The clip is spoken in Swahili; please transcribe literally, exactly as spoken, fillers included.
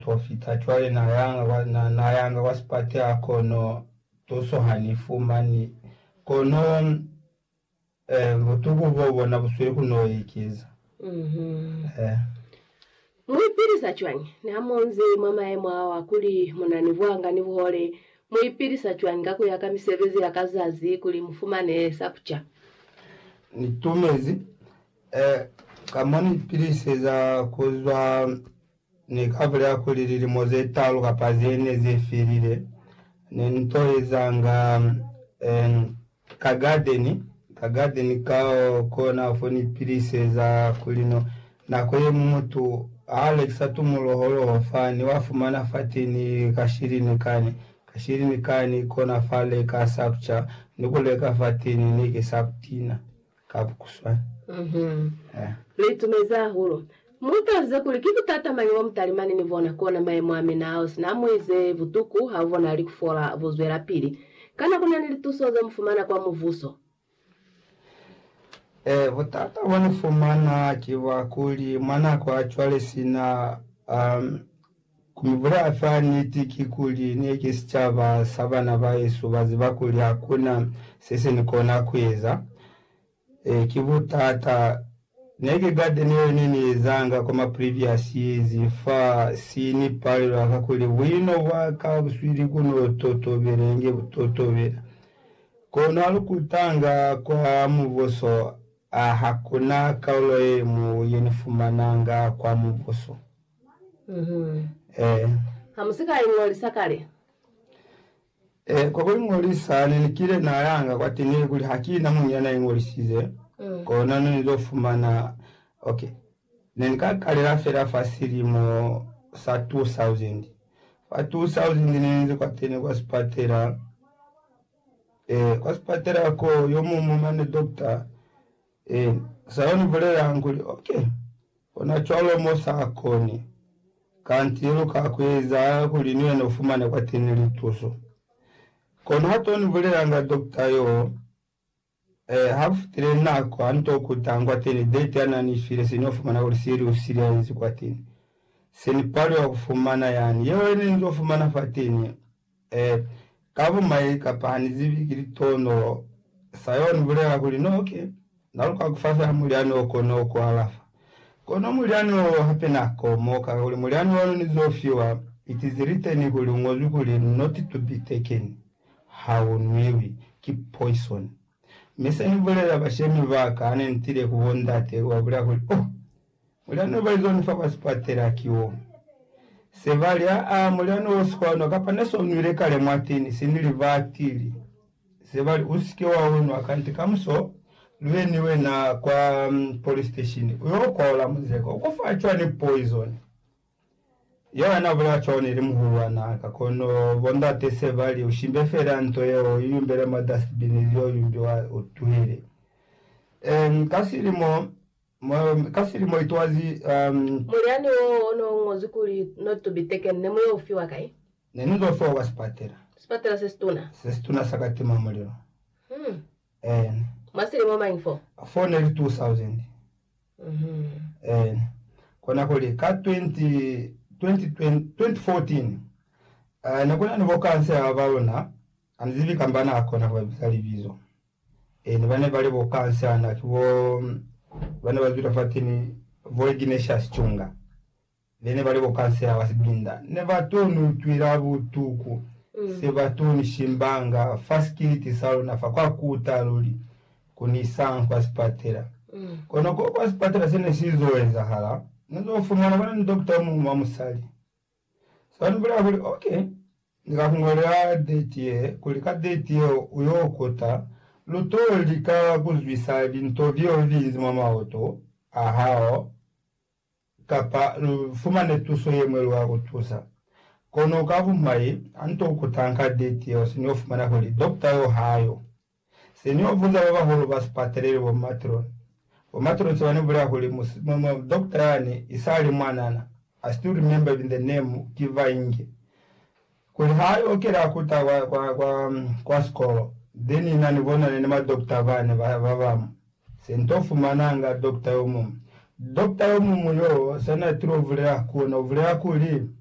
tofita chwale na yanga na, na yanga wasipate akono toso hanifumani kono eh vutugu bobo na buswe kuno ikiza mhm eh mwipirisa chwanyi namonze mama emwa wakuli munanivwanga nibuhole mwipirisa chwanyi ngako yakamisebezi yakazazi kuli mfumane sakucha nitumezi eh kamoni pirisa za kozwa ni kabla ya kuliriri moze talo kapazene zefirire nentoezanga en kagadeni kagadeni kao kona foni pirisa za kulino na kwe mtu Alex atumuloholo fani wafumana fatini kashirini kani kashirini kani kona fale ka sapcha nikuleka fatini nike saptina kabukuswa mhm eh litumeza huro mutaze kuli kitu tata manyo mtalimani nivona kona mae mwame nao sina mweze vutuku havona alikufola vozwera pili kana kuna nilitusoza mfumana kwa muvuso eh votata wanifumana kiwa kuli mwana kwa chwale sina um kumivura afani tiki kuli niki sichava sabana ba Yesu baziba kuli hakuna sese nikona kweza eh kivutata nege garden yo nini zanga kama previous years fa sini pale wakakuli wino waka buswiri kuno toto berenge toto bera kono alukutanga kwa muvoso ah, hakuna kaulo mu yenifumananga kwa muvoso mhm eh hamusika ingoli sakale eh kwa kuli ngoli sana nikile na yanga kwa tini kuli hakina munyana ingoli size mm. Kona nilofumana okay nenka kalera fera fasili mo sa two thousand fa two thousand ninzi kwa tene kwa spatera eh kwa spatera ko yomu mumane doctor eh saoni vile yangu okay ona cholo mo sa koni kantiro kakweza kuliniwe no fumana kwa tene lituso kono hatoni vile yanga doctor yo eh half train nako anto kutangwa tene date ananifire sinofumana uri serious serious kwa tene seni pale wa kufumana yani yewe ninzo fumana fatini eh kabu mai kapani zibikiri tono sayon bure akuli no okay naruka kufafa muliano kono ko alafa kono muliano hapena ko moka uli muliano wano nizofiwa it is written kuli ngozu kuli not to be taken how newi keep poison mesa nivule ya bashemi baka ane ntire kuhonda te wabura kuli oh muliano baizoni fa basipatera kiwo sevalia a muliano oskwano kapaneso nwire kale mwatini sinili vatili sevali usike wa wenu akanti kamso luwe niwe na kwa um, police station uyo kwa ola muzeko ukufachwa ni poison yawa na vula choni ilimuhuwa na kakono vonda te sevali ushimbe fera nto yeo yumbele madasbini yo yumbiwa utuhiri em kasirimo kasirimo itwazi um muliano ono ngozukuli not to be taken nemo yofiwa kai nendo fo waspatera spatera sestuna sestuna sakatima muliro hmm eh masiri mama info phone two thousand mhm eh kona kuli ka twenty twenty fourteen uh, nakuna ni vokanse abaona anzivi kambana akona kwa bisali vizo eh ni bane bali vokanse ana kibo bane bazira fatini voigineshas chunga bene bali vokanse awasibinda ne batonu twirabu tuku mm. se batoni shimbanga faskiti salo nafa kwa kutaluli kunisan kwa spatera mm. kono kwa spatera sene sizoeza hala nzo fumana bana ni doctor mu mamusali sanu bula buli okay ngakungolera date ye kulika date ye uyokota lutoli ka kuzwisa binto byo vizi mama auto ahao kapa fumane tuso yemwe lwa kutusa kono kavumai anto kutanka date ye sinyo fumana kuli doctor yo hayo sinyo vuza baba holo baspatere bo matron Omatro tswane bula kuli mama doctor yani isali mwanana. I still remember in the name Kivainge. Kuli hayo kila kuta kwa kwa kwa, kwa skolo. Then inanivona ni ma doctor bane babamu. Sentofu mananga doctor yomu. Doctor yomu yo sana tro vule kuona vule kuli